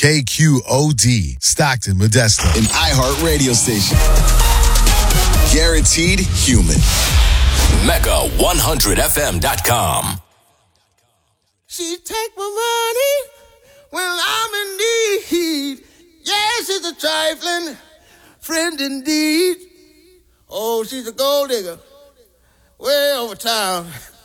KQOD, Stockton, Modesto. An iHeart radio station. Guaranteed human. Mega100fm.com. She take my money when I'm in need. Yes, she's a trifling friend indeed. Oh, she's a gold digger way over town.